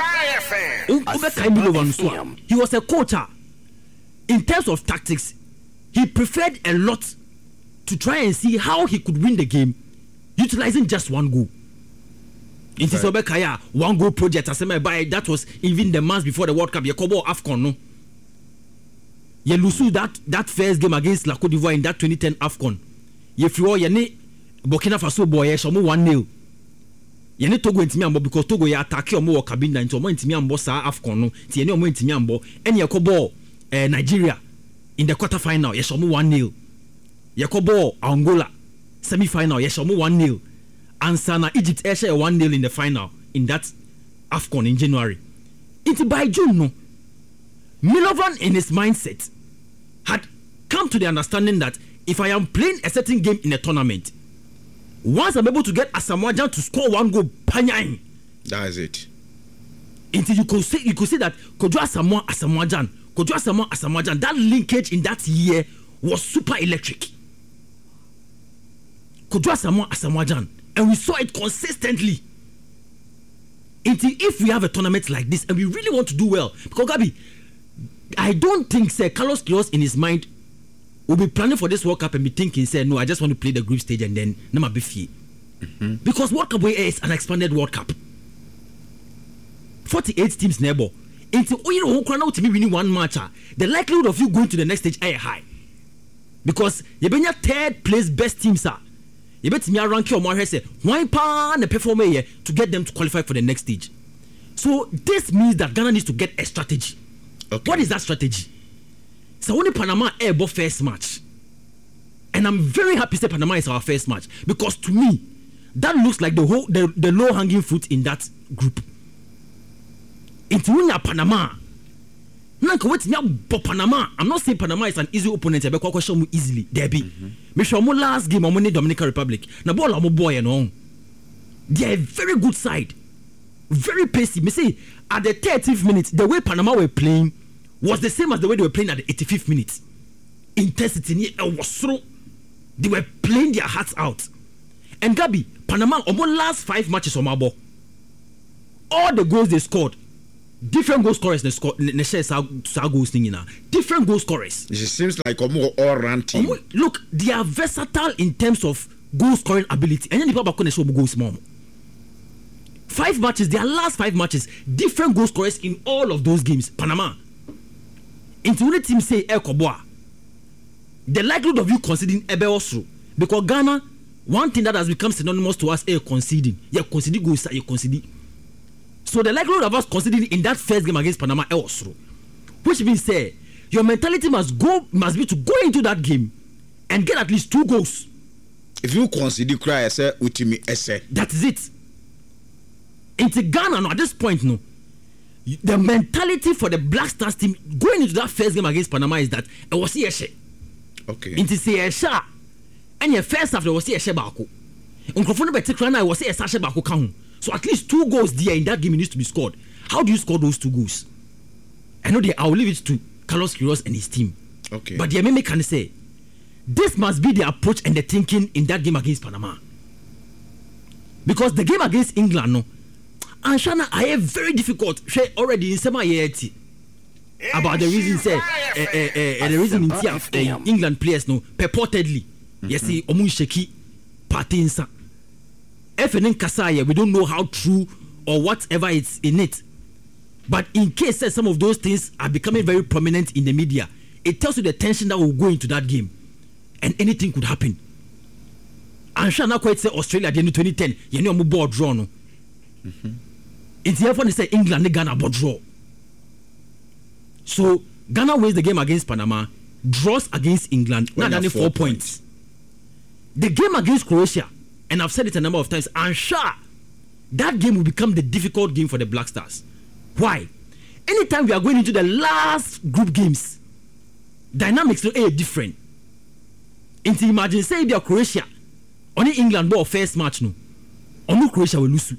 he was a coach. In terms of tactics, he preferred a lot to try and see how he could win the game, utilizing just one goal. In this right. one goal project, that was even the months before the World Cup. Yakobo AFCON, no. You lose that that first game against La Côte d'Ivoire in that twenty ten AFCON. You feel you need Burkina Faso boy, you should one nil. You need Togo intimi ambo because Togo ya attack you more cabin into more intimi ambo sa AFCON no. Ti you more intimi ambo. And Yakobo uh, Nigeria in the quarter final, you should one nil. Yakobo Angola semi final, you should one nil. And Sana Egypt air one nil in the final in that AFCON in January. It's by June no. Milovan in his mindset had come to the understanding that if I am playing a certain game in a tournament, once I'm able to get Asamoah Gyan to score one goal, panyain. That is it. Until you could say you could say that Kojo Asamoah Asamoah Gyan, Kojo Asamoah Asamoah Gyan, that linkage in that year was super electric. Kojo Asamoah Asamoah Gyan, and we saw it consistently. Until if we have a tournament like this and we really want to do well, because Gabi, I don't think Sir Carlos Queiroz in his mind will be planning for this World Cup and be thinking, say, no, I just want to play the group stage and then Nama be free. Mm-hmm. Because World Cup is an expanded World Cup. forty-eight teams neighbor. Into you know who to me winning one match, the likelihood of you going to the next stage is high. Because you be your third place best team, sir. You bet me rank your more say why pan the performer here to get them to qualify for the next stage. So this means that Ghana needs to get a strategy. Okay. What is that strategy? So only Panama airball first match, and I'm very happy that Panama is our first match because to me that looks like the whole the, the low hanging fruit in that group. Into Panama, Nanka wait me Panama. I'm not saying Panama is an easy opponent. I be question easily. There be. Me sure mo last game I'm in Dominican Republic. Na ball am boy and on. They are a very good side, very pacey. Me say at the thirtieth minute, the way Panama were playing was the same as the way they were playing at the eighty-fifth minute. Intensity was so they were playing their hearts out. And Gabi, Panama almost last five matches on my ball. All the goals they scored, different goal scorers they scored. They share goals thing now. Different goal scorers. It seems like a more all-round team. Look, they are versatile in terms of goal scoring ability. And then the people show goals more. Five matches, their last five matches, different goal scorers in all of those games. Panama. Into the team say El Koboa. The likelihood of you conceding Ebe Osro. Because Ghana, one thing that has become synonymous to us is conceding. You concede goals, you concede. So the likelihood of us conceding in that first game against Panama is Osro. Which means say your mentality must go must be to go into that game and get at least two goals. If you concede cry, I say ultimate essay. That is it. Into Ghana now at this point no. The mentality for the Black Stars team going into that first game against Panama is that it was Yeshe. Okay. Into Yesha. And your first half there was Yeshe Bako. Uncrophone Betikana was Yesha Bako Kahu. So at least two goals there in that game needs to be scored. How do you score those two goals? I know they I will leave it to Carlos Queiroz and his team. Okay. But the M M A can say this must be the approach and the thinking in that game against Panama. Because the game against England no. And Shana, I have very difficult. She already in sema yeti about the reason say uh, uh, uh, the reason in uh, England players no purportedly mm-hmm. Yes see omu sheki patinsa. If in Kasaya we don't know how true or whatever it's in it. But in case that some of those things are becoming very prominent in the media, it tells you the tension that will go into that game, and anything could happen. And Shana quite say Australia at the end of twenty ten, you know I'm board draw no. Mm-hmm. It's therefore they say England and Ghana but draw. So Ghana wins the game against Panama, draws against England, well, not only four, four points. points. The game against Croatia, and I've said it a number of times, I'm sure that game will become the difficult game for the Black Stars. Why? Anytime we are going into the last group games, dynamics are different. Into imagine say they are Croatia, only England ball first match no, only Croatia will lose.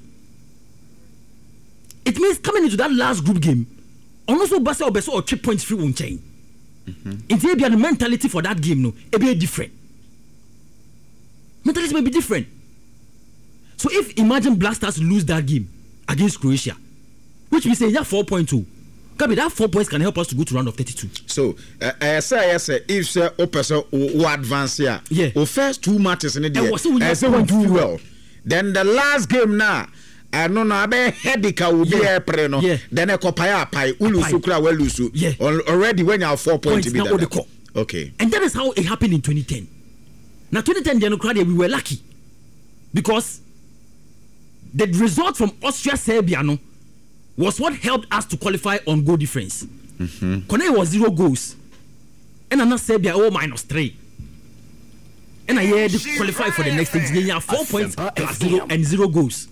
It means coming into that last group game, also Basa or Beso or three points free on chain. Into the mentality for that game, no, it be different. Mentality may be different. So if imagine Black Stars lose that game against Croatia, which we say yeah four point two, Gabi, that four points can help us to go to round of thirty-two. So uh, uh, say yes, uh, if say uh, person who advance here, yeah, or first two matches in the day, uh, say we do well. Then the last game now. I no no abe headika will be a pre no then a kopaya pai ulusu kura welusu already when you have four points to be there. Okay. And that is how it happened in twenty ten. Now twenty ten Democratia we were lucky because the result from Austria Serbia no was what helped us to qualify on goal difference. Mm-hmm. Kone was zero goals and another Serbia oh minus three. And I had to qualify for the next thing. You have four points plus zero and zero goals.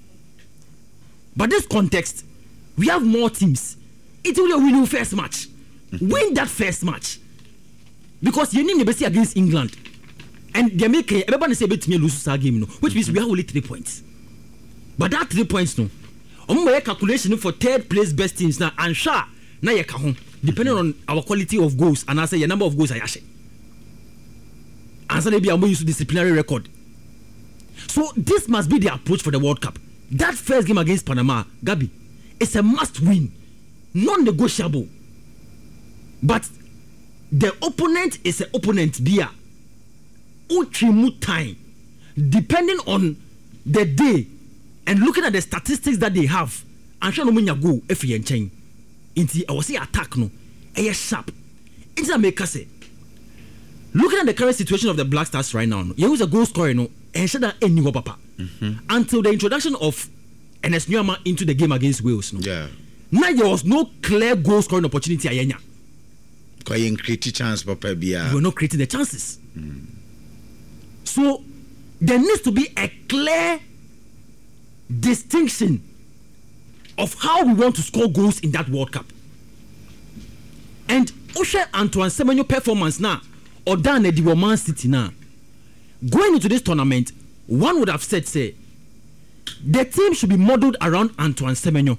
But this context, we have more teams. It will win your first match. Mm-hmm. Win that first match. Because you need to be against England. And they make everybody say bet me lose that game, no? Which means mm-hmm. we have only three points. But that three points, no. I'm going to calculation for third place best teams now. And sure, now you can depending on our quality of goals and I say your number of goals I actually. And so maybe I'm going to use disciplinary record. So this must be the approach for the World Cup. That first game against Panama, Gabi, it's a must win, non-negotiable. But the opponent is an opponent, Bia. Uchimu time, depending on the day and looking at the statistics that they have, I'm sure no one go if you change. Into I was say attack no, a sharp. It's a make say. Looking at the current situation of the Black Stars right now, you use a goal scorer no, and should that any papa. Mm-hmm. Until the introduction of Ernest Nuama into the game against Wales. No? Yeah. Now there was no clear goal scoring opportunity. Ayenya. Because you create chance, Papa Bia. You were not creating the chances. Mm. So there needs to be a clear distinction of how we want to score goals in that World Cup. And Oshe Antoine Semenyo performance now, or Dan Ediwo Man City now, going into this tournament. One would have said, say, the team should be modeled around Antoine Semenyo.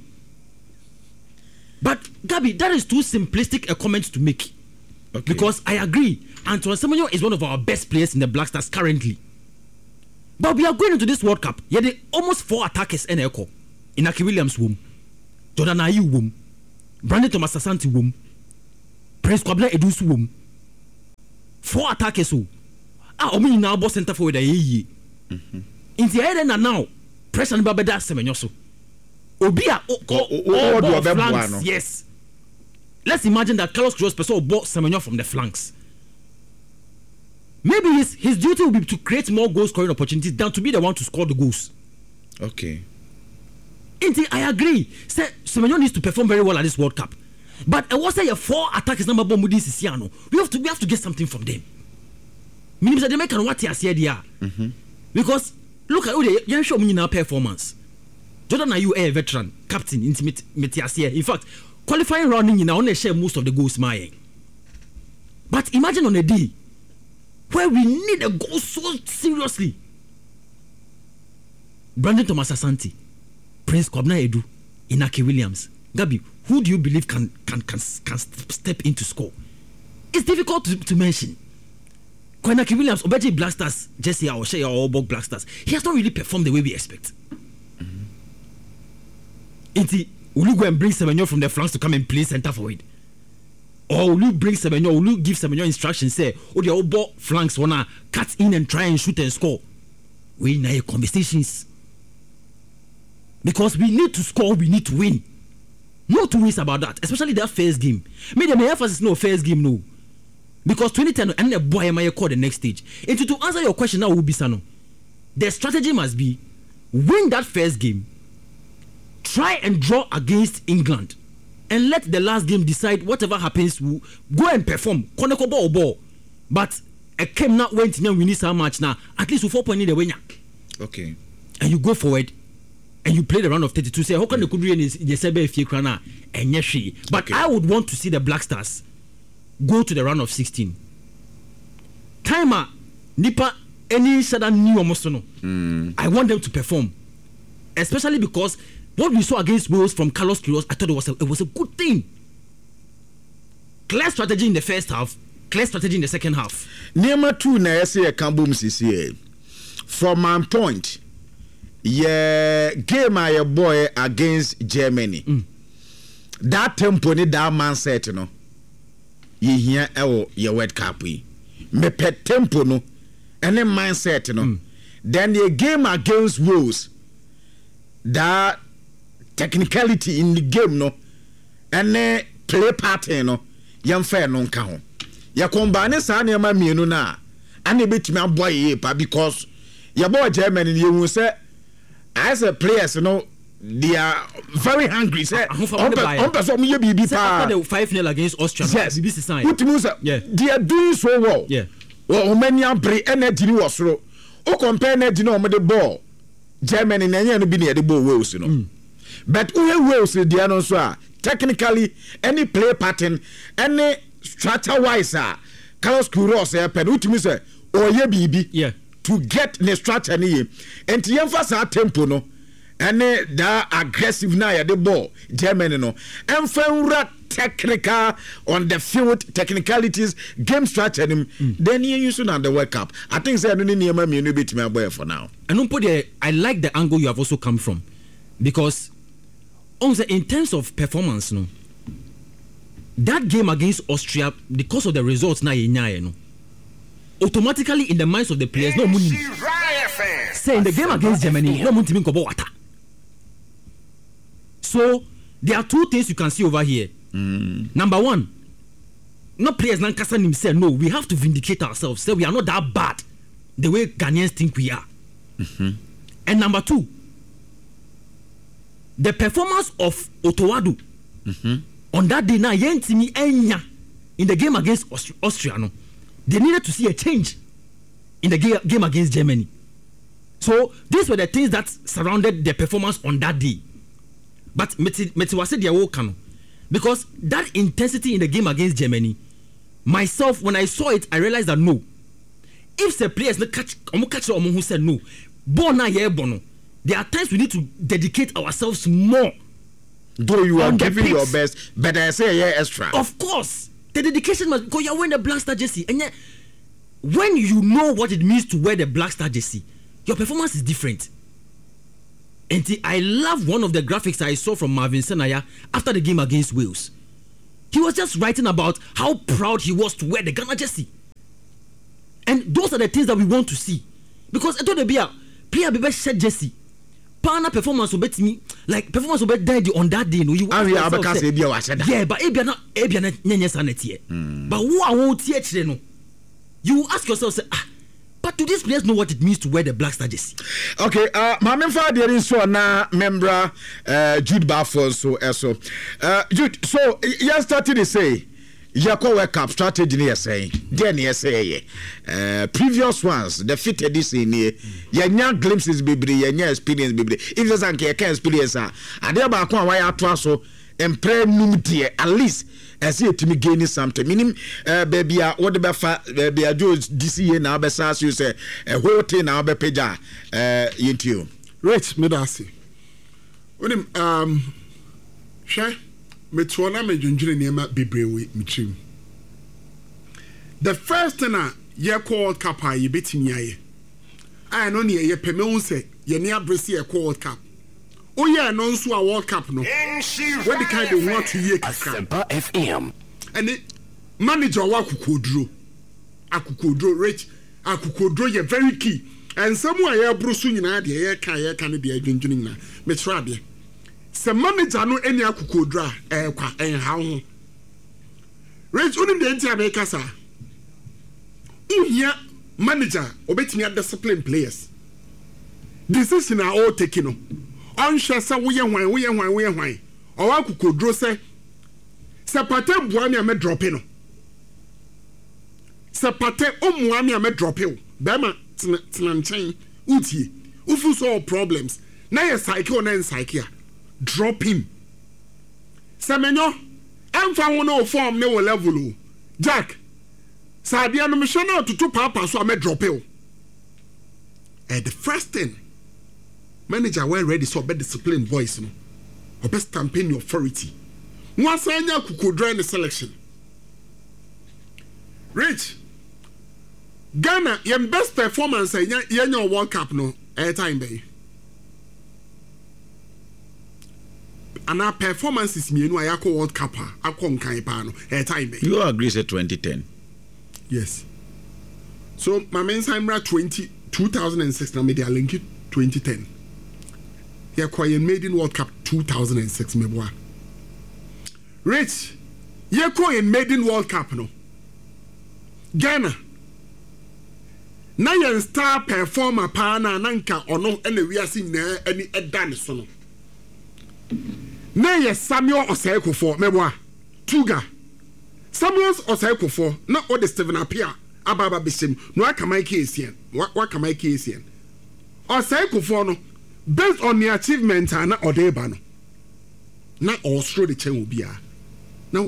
But, Gabi, that is too simplistic a comment to make. Okay. Because I agree, Antoine Semenyo is one of our best players in the Black Stars currently. But we are going into this World Cup. Yeah, they almost four attackers in Echo. Inaki Williams womb, Jordan Ayew womb, Brandon Thomas Asante womb, Prince Kwabena Edus womb. Four attackers who ah omi now boss center forward aye. Mhm. In the area now pressure nba beda Semenyo so. Obi a o do flanks. Yes. Let's imagine that Carlos Queiroz person bought Semenyo from the flanks. Maybe his his duty will be to create more goal scoring opportunities than to be the one to score the goals. Okay. Indeed, I agree. Say Semenyo needs to perform very well at this World Cup. But I was say a four attackers number bomb this is Siano. We have to we have to get something from them. Meaning that they make what they said here. Because look at who they you show me now performance. Jordan Ayew a veteran, captain, intimate Metiasia. In fact, qualifying round in now only share most of the goals my. But imagine on a day where we need a goal so seriously. Brandon Thomas Asante, Prince Kwabena Edu, Inaki Williams. Gabi, who do you believe can can can, can step in to score? It's difficult to, to mention. Inaki Williams, Obeji Blackstars, Jesse or Shea or Obok Blackstars, he has not really performed the way we expect. Inti, will you go and bring Semenyo from the flanks to come and play centre forward? Or will you bring Semenyo, will you give Semenyo instructions, say, oh, the Obok flanks wanna cut in and try and shoot and score? We need conversations. Because we need to score, we need to win. No two ways about that, especially that first game. Maybe the emphasis no first game, no. Because twenty ten and the boy am I call the next stage. And to, to answer your question now, will be Sano. The strategy must be win that first game, try and draw against England, and let the last game decide whatever happens. We'll go and perform. Koneko ball ball. But a came not went now we need so much now. At least we four point in the winner. Okay. And you go forward. And you play the round of thirty-two. Say, how can the Kudri and the Sebe if you can and Yeshi? But okay. I would want to see the Black Stars go to the round of sixteen. Timer, Nipa, any sudden new Omosono. Mm. I want them to perform, especially because what we saw against Wales from Carlos Queiroz, I thought it was a, it was a good thing. Clear strategy in the first half, clear strategy in the second half. Number two, na say a Kambum C C A. From my point. Yeah, game I boy against Germany. Mm. That tempo ni that mindset no. Ye here ewo ye World Cup we. Me pet tempo no. Any mindset no. Mm. Then the game against Wales. That technicality in the game no. Any play pattern no. Yam fair no nka ho. Ya combine sa na ma mienu na. Ani betimi aboy ye pa because ya boy Germany ye hu say as a players, you know, they are very hungry. Say, on person me B B pa. After the five nil against Austria, yes, B B C sign. What means? Yeah, they are doing so well. Yeah. Well, many are pre energy was so. O compare energy no with the ball. Germany na yen no be near the ball Wales, you know. Mm. But who Wales they are no so technically any play pattern, any structure wise, ah, Carlos Queiroz eh pen. What means? Say, oh yeah, B B. Yeah. To get the structure ni and to emphasize tempo no and that aggressive na the ball Germany no and fenra technical on the field technicalities game structure him mm. then you use on the World Cup. I think say no ni niam me no bit me boy for now. And no put there I like the angle you have also come from because on the in terms of performance no that game against Austria because of the results na yenya no automatically in the minds of the players no money say in the game against Germany no money ko water. So there are two things you can see over here. Mm. Number one, no players nan kasa nim say no we have to vindicate ourselves say we are not that bad the way Ghanaians think we are. Mm-hmm. And number two, the performance of Otowadu mm-hmm. on that day na yentimi enya in the game against Austria, Austria no they needed to see a change in the ga- game against Germany. So these were the things that surrounded their performance on that day. But Metiwase dia wokano because that intensity in the game against Germany, myself when I saw it, I realized that no, if the players not catch, omo catch omo who said no, bona ye bono. There are times we need to dedicate ourselves more. Though you are giving your best, but I say yeah extra. Of course. The dedication must because you're wearing the Black Star jersey, and yet when you know what it means to wear the Black Star jersey, your performance is different. And I love one of the graphics I saw from Marvin Senaya after the game against Wales. He was just writing about how proud he was to wear the Ghana jersey. And those are the things that we want to see. Because I told the player, player be best shirt jersey. Pana performance will bet me like performance will bet dead on that day. No, you ah, yeah, because say, yeah, but Ebia not Ebia not nyanya sanity. But who I won't teach no. You ask yourself, say, ah, but do these players know what it means to wear the Black Star jersey? Okay, uh, my member there is so na member uh, Jude Baffo so so uh, Jude. So you started to say. Yako World Cup strategy ni say then you say uh previous ones the fit edition ni yanya glimpses bebre yanya experience bebre if there's an can experience ah ade ba ko why ato so empre num die at least as you to me gain something minim uh baby a what be fa baby a jo D C A na be sa so say a whole thing na be page uh yintio rich medasi onim um share Metuana me junjure niema bebrewe mitrim. The first thing a ye called Cup a ye betimi aye. I know ne ye peme un say ye ne abrese ye called Cup. O ye no nso a World Cup no. What the kind of want to ye Asempa F M. And it manager wa kukodro. Akukodro rich akukodro ye very key. And somewhere ye brusu nyina de ye kan ye kan de adwundwuni nyina. Me try de. Se manager no eni akukodra eh kwa en ha ho rich unim de ntia be kasa uhia manager obetimi discipline players decision are all taken no on hwe se wo ye hwan wo ye hwan wo ye hwan o wa akukodro se se pate bua me am drop no se pate omua me am drop o be ma tena nchen utie ufu so problems na ye cycle na cycle drop him. Semenyo, I'm found no form no level. Jack, Sadia no mission to two papa so I may drop you. And the first thing, manager well ready so be disciplined voice no. Or best campaign authority. Once I know could drain the selection. Rich, Ghana, your best performance in your World Cup no air time bay. And our performances me no ayako World Cup akon kan pa no e time be you agree say twenty ten yes so my men's Heimer twenty two thousand six na media link twenty ten ya kwa maiden World Cup two thousand six me boa rich ya kwa maiden World Cup no Ghana na yan star performer pa na nanka ono ene wiase na ani eda ne so no na ye Samuel Osaikofo meboa Tuga Samuel Osaikofo na ode Steven Apia ababa besim no aka Mike Essien wa ka Mike Essien Osaikofo no based on the achievement na ode ba no na ostro de chen obia na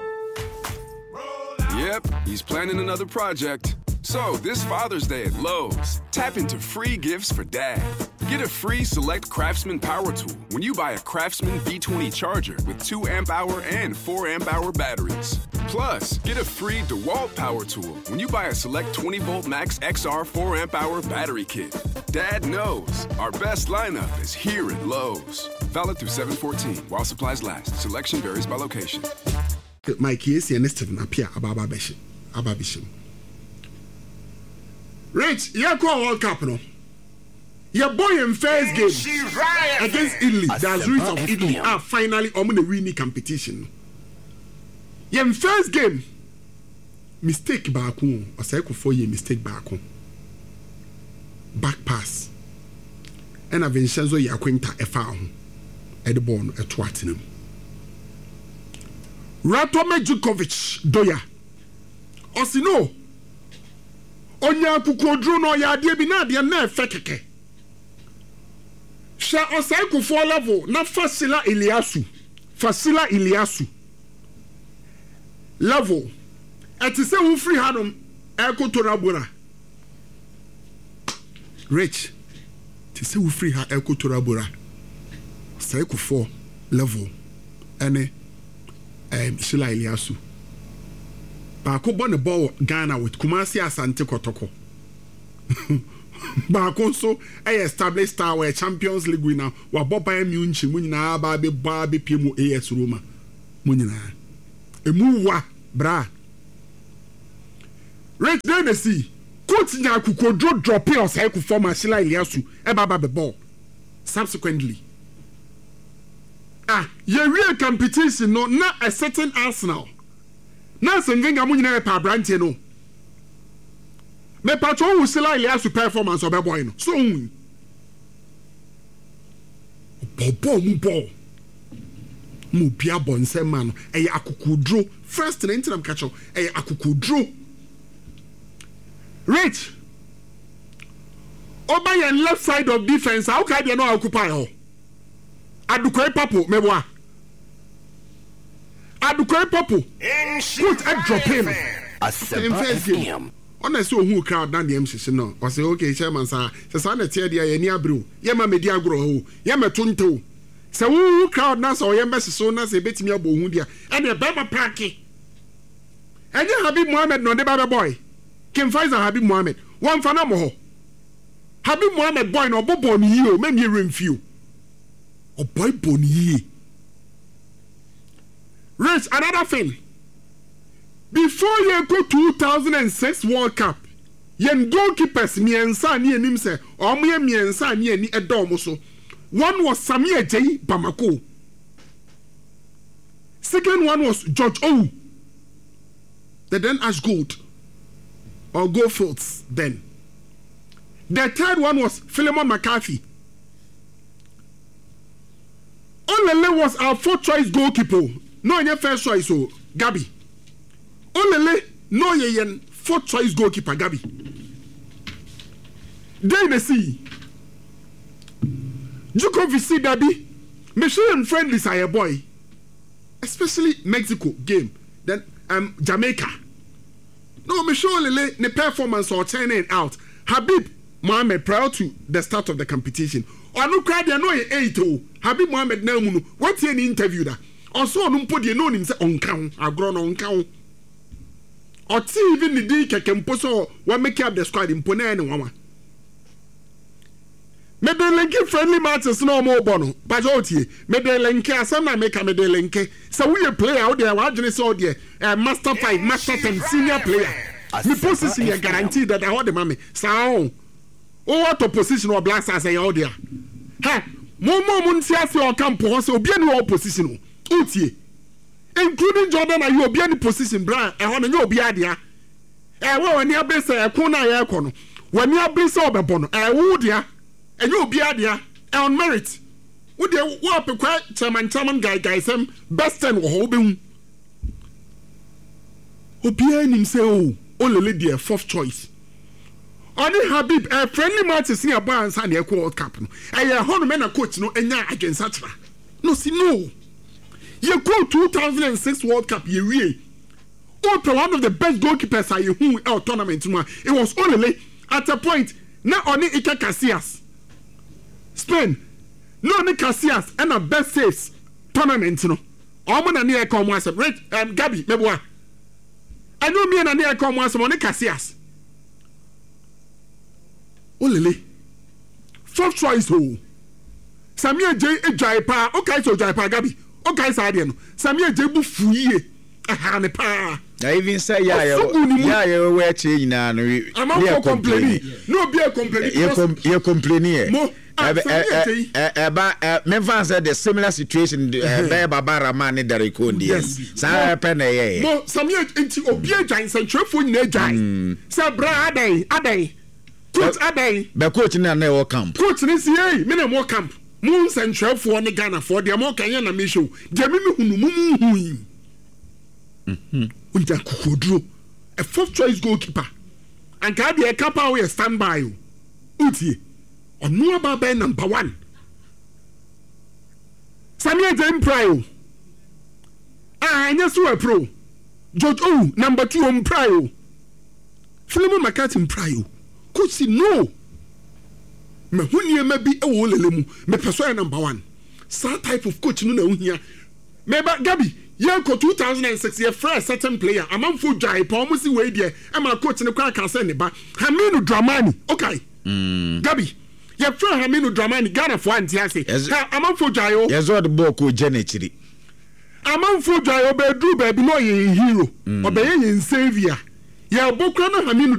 Yep, he's planning another project. So, this Father's Day at Lowe's, tap into free gifts for Dad. Get a free Select Craftsman Power Tool when you buy a Craftsman V twenty charger with two amp hour and four amp hour batteries. Plus, get a free DeWalt Power Tool when you buy a Select twenty volt Max X R four amp hour battery kit. Dad knows our best lineup is here at Lowe's. Valid through seven fourteen while supplies last. Selection varies by location. Mike Essien Steven Apia ababa beshi ababishim. Rich, you go World Cup no. Your boy in first game against Italy, the Roots of Italy are finally on the winning competition. Your first game, mistake back home, or cycle for you mistake back home. Back pass. And Vincenzo Yaquinta a foul at the ball at Twattenham. Ratome Djukovic Doya. Osino. Onya kukodru no ya de bi na de na efekeke sha osai ku for level na Fasila Iliasu Fasila Iliasu level ati se wo free hanom ekotora bora rich ti se wo free ha ekotora bora osai ku for level ene em Fasila Iliasu ba ko bo ne ball Ghana with Kumasi Asante Kotoko baako nso ɛyɛ established star wɔ Champions League winner wabɔ Bayern Munich mu nyinaa ba be ba be pie mu A S Roma mu nyinaa emu wa bra Rich Dynasty coach nya kukodro drop in osai ku form Asila Iliasu e baba be ball subsequently ah ye real competition no na a certain Arsenal na sengenga mu nyina e pa branche no me patron wo Asila Iliasu performance obe boy no so un bobo mu ball mu bia bonse man e akukodro first na intinam catch e akukodro Rich Oba yen left side of defense how can they no occupy ho Adukoi Papo meboa Adukoi Papo put a drop him in first game honestly who crowd na the M C C no o say okay chairman sir say say na tie dia ye ni abro ye ma medi agro ho ye metonto say who crowd na so ye mbese so na say betimi abo hu dia e de beba parky enye Habib Mohammed no de baba boy Kim Faiza Habib Mohammed one fana mo ho Habib Mohammed boy no bobo ni yi o me mi remfio o boy boni yi Rich another thing before you go two thousand six World Cup yen goalkeepers miensa ni enim se o mo ye miensa ni ani edo mo so one was Sami Ajayi Bamako second one was George Owu the then Ash Gold or Goldfields then. The third one was Philemon McCarthy. Olele was our fourth choice goalkeeper. No your first choice, so Gabi. Olele no your fourth choice goalkeeper, Gabi. Then they see Djokovic see Dabi. Michelle friendly say boy. Especially Mexico game. Then um Jamaica. No, me sure Lele, the performance or turning out. Habib Mohammed prior to the start of the competition. Or no crowd, they know eight oh. Habib Mohammed Nelmunu. What's in the interview that? Also, no put the known himself on count. I grown on count. Or see even the D can post or what make up the squad in Pone and Wama. Maybe Lenke friendly matches no more bono. But okay, maybe Lenke, some make a Mede Lenke. So we play out there, what you saw there, a master five, master ten, senior player. The position is guaranteed that I want the mommy. So, oh, what opposition or blast as a out there? Ha, Momo Munsias or Campo, so be any opposition. Uti, including Jordan, are you be any position, Brian? I want to know be idea. I want near base a corner aircon. When you are base over bono, I would ya. And you be idea on merit. Would you walk a quiet chairman, chairman guy, guys, some best and hobby? Opian himself, only lady a fourth choice. Only Habib, a friendly match is near Barnes and a World Cup. I a hundred men a coach no and ya against Satra. No, see, no. You go two thousand six World Cup, you really. Open one of the best goalkeepers I who our tournament. It was only at a point, not only Ika Casillas. Spain, no ni Casillas and a best saves tournament no. Omo na ni e come once right um Gabi meboa. I know me na ni e come once money Casillas. Olele. Fourth choice ho. Sami Ajayi ejai pa, okay so ejai pa Gabi. Okay sa de no. Sami Ajayi bu fuye. Aha ne pa. I even say yeah yeah yeah yeah we change na no. I'm not complaining. No be a complaining. You complaining. Eba Memphis said the similar situation be Baba Rahman and Derek Ondi. Yes. Sa pen eh. Mo Samuel enti obi agyan sentrefo nyina agyan. Sa bra adai adai. Coach adai. Be coach na na e camp. Coach ni si eh me na mo camp. Mo sentrefo ne Ghana for dem mo kan na me show. Dem me hunu mo hu. Mhm. Unja kukodro. A fourth choice goalkeeper. And ka be a kappa we stand by you. Utie. Onu aba number one. Sami Ajayi Mprai. Ah, anya so a pro. George Owu number two Mprai. Philemon McCarthy Mprai. Could see no. Me hunie ma bi e wo lele mu. Me person number one. Sa type of coach no na uhia. Me ba Gabi, ye ko two thousand six ye fresh certain player. Amanfo Jai pa omo si we die. E ma coach ne kwa ka se ne ba. Haminu Dramani. Okay. Gabi yɛfrɛ Haminu Dramani Ghana fo anti ase ka amanfo dwayo yɛzɔ de ball ko gye n'akyiri amanfo dwayo be duru baabi no yɛ hero ɔbɛyɛ yɛn savior yɛ bokura no Haminu